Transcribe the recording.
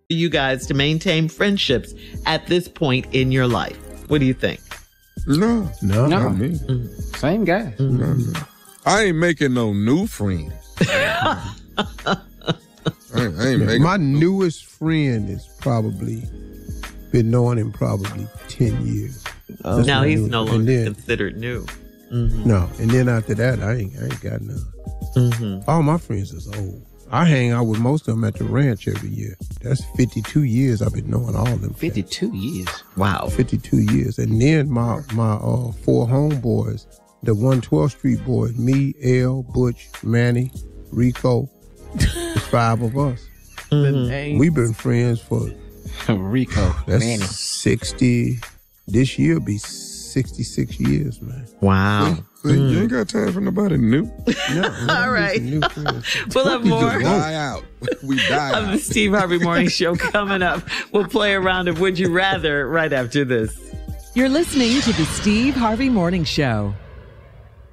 you guys to maintain friendships at this point in your life? What do you think? No. Not me. Same guy. No. I ain't making no new friends. I ain't making. My newest friend is probably been knowing him probably 10 years. Now he's no longer considered new. No, and then after that, I ain't got none. All my friends is old. I hang out with most of them at the ranch every year. That's 52 years I've been knowing all of them. 52 years. Wow. 52 years. And then my four homeboys, the 112th Street boys, me, L, Butch, Manny, Rico, the 5 of us. We've been friends for Rico, that's Manny. 60, this year be 66 years, man. Wow. You ain't got time for nobody new. No, All right. We'll have We more just die out. We die of the out. Steve Harvey Morning Show coming up. We'll play a round of Would You Rather right after this. You're listening to the Steve Harvey Morning Show.